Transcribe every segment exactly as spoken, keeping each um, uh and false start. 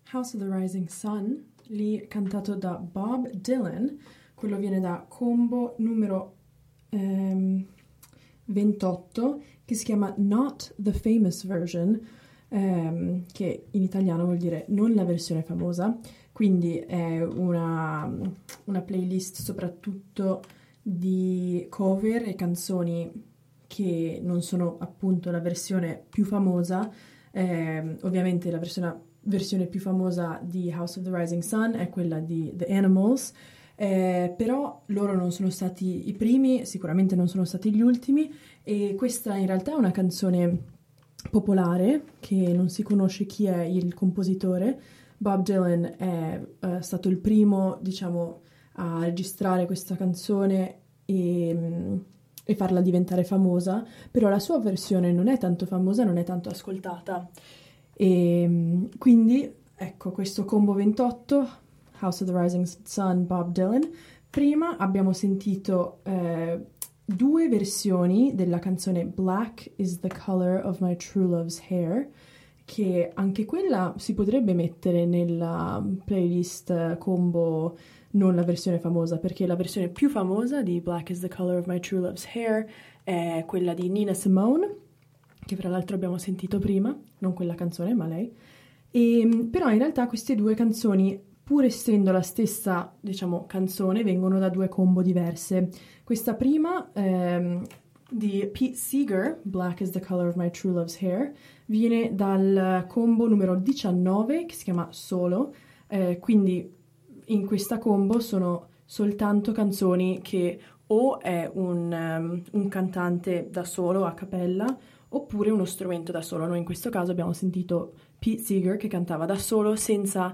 House of the Rising Sun, lì cantato da Bob Dylan. Quello viene da combo numero ehm, ventotto, che si chiama Not the Famous Version, ehm, che in italiano vuol dire non la versione famosa. Quindi è una, una playlist soprattutto di cover e canzoni che non sono appunto la versione più famosa. Eh, ovviamente la versione, versione più famosa di House of the Rising Sun è quella di The Animals, eh, però loro non sono stati i primi, sicuramente non sono stati gli ultimi, e questa in realtà è una canzone popolare che non si conosce chi è il compositore. Bob Dylan è uh, stato il primo, diciamo, a registrare questa canzone e, e farla diventare famosa, però la sua versione non è tanto famosa, non è tanto ascoltata. E quindi, ecco, questo combo ventotto, House of the Rising Sun, Bob Dylan. Prima abbiamo sentito eh, due versioni della canzone Black is the Color of My True Love's Hair, che anche quella si potrebbe mettere nella playlist combo non la versione famosa, perché la versione più famosa di Black is the Color of My True Love's Hair è quella di Nina Simone, che fra l'altro abbiamo sentito prima, non quella canzone ma lei. E, però in realtà queste due canzoni, pur essendo la stessa, diciamo, canzone, vengono da due combo diverse. Questa prima ehm, di Pete Seeger, Black is the Color of My True Love's Hair, viene dal combo numero diciannove, che si chiama Solo, eh, quindi in questa combo sono soltanto canzoni che o è un, um, un cantante da solo a cappella oppure uno strumento da solo. Noi in questo caso abbiamo sentito Pete Seeger che cantava da solo, senza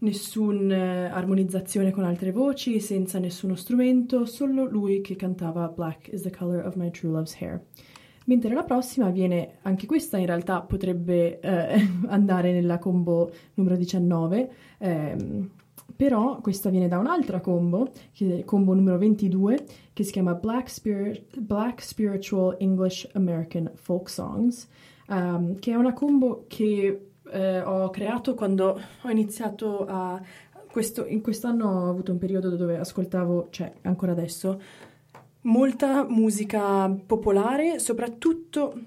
nessuna armonizzazione con altre voci, senza nessuno strumento, solo lui che cantava Black is the Color of My True Love's Hair. Mentre la prossima viene, anche questa in realtà potrebbe eh, andare nella combo numero diciannove, ehm, però questa viene da un'altra combo, che è combo numero ventidue, che si chiama Black, Spirit, Black Spiritual English American Folk Songs, um, che è una combo che eh, ho creato quando ho iniziato a... Questo, in quest'anno ho avuto un periodo dove ascoltavo, cioè ancora adesso, molta musica popolare, soprattutto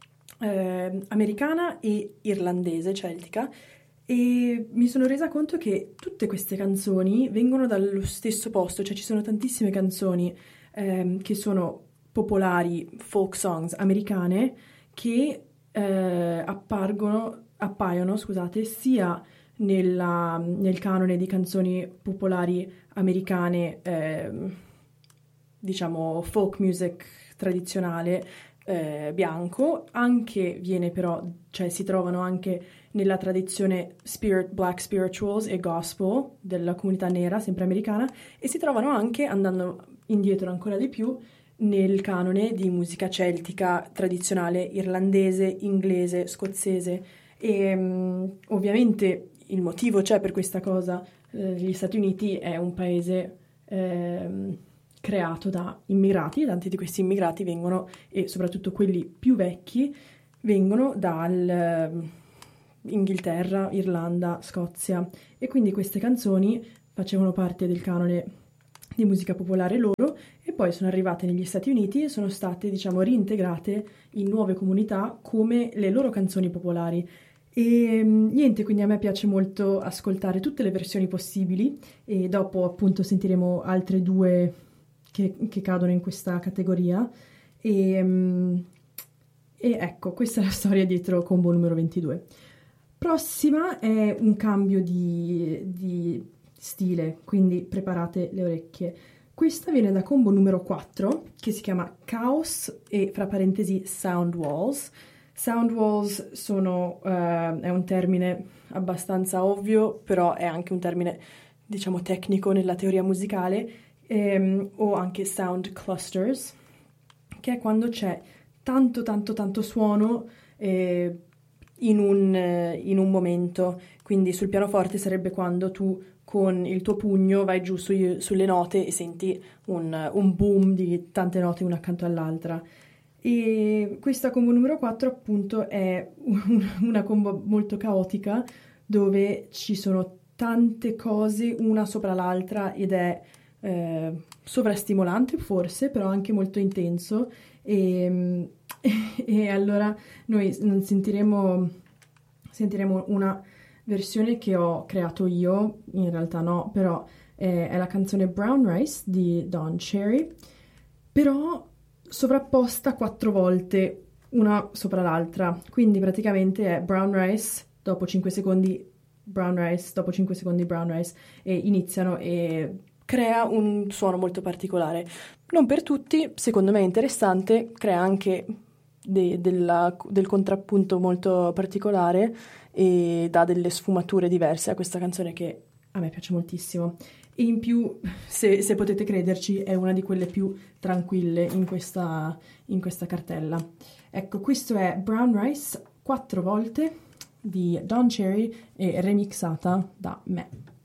eh, americana e irlandese, celtica, e mi sono resa conto che tutte queste canzoni vengono dallo stesso posto, cioè ci sono tantissime canzoni ehm, che sono popolari, folk songs americane, che eh, appargono, appaiono, scusate, sia nella, nel canone di canzoni popolari americane, ehm, diciamo folk music tradizionale, eh, bianco, anche viene però, cioè si trovano anche nella tradizione spirit, black spirituals e gospel della comunità nera, sempre americana, e si trovano anche, andando indietro ancora di più, nel canone di musica celtica tradizionale irlandese, inglese, scozzese. E um, ovviamente il motivo c'è per questa cosa. Eh, gli Stati Uniti è un paese eh, creato da immigrati, e tanti di questi immigrati vengono, e soprattutto quelli più vecchi, vengono dal Inghilterra, Irlanda, Scozia, e quindi queste canzoni facevano parte del canone di musica popolare loro e poi sono arrivate negli Stati Uniti e sono state, diciamo, reintegrate in nuove comunità come le loro canzoni popolari. E niente, quindi a me piace molto ascoltare tutte le versioni possibili, e dopo appunto sentiremo altre due che, che cadono in questa categoria. E, e ecco, questa è la storia dietro combo numero ventidue. Prossima è un cambio di, di stile, quindi preparate le orecchie. Questa viene da combo numero quattro, che si chiama Chaos e fra parentesi Sound Walls. Sound walls sono, uh, è un termine abbastanza ovvio, però è anche un termine, diciamo, tecnico nella teoria musicale, ehm, o anche sound clusters, che è quando c'è tanto tanto tanto suono eh, in, un, eh, in un momento. Quindi sul pianoforte sarebbe quando tu con il tuo pugno vai giù su, sulle note e senti un, un boom di tante note una accanto all'altra. E questa combo numero quattro appunto è una combo molto caotica, dove ci sono tante cose una sopra l'altra ed è eh, sovrastimolante forse, però anche molto intenso e, e allora noi sentiremo, sentiremo una versione che ho creato io, in realtà no, però è, è la canzone Brown Rice di Don Cherry, però sovrapposta quattro volte una sopra l'altra, quindi praticamente è Brown Rice, dopo cinque secondi Brown Rice, dopo cinque secondi Brown Rice e iniziano e crea un suono molto particolare. Non per tutti, secondo me è interessante, crea anche de- della- del contrappunto molto particolare e dà delle sfumature diverse a questa canzone che a me piace moltissimo. E in più, se, se potete crederci, è una di quelle più tranquille in questa, in questa cartella. Ecco, questo è Brown Rice quattro volte di Don Cherry e remixata da me.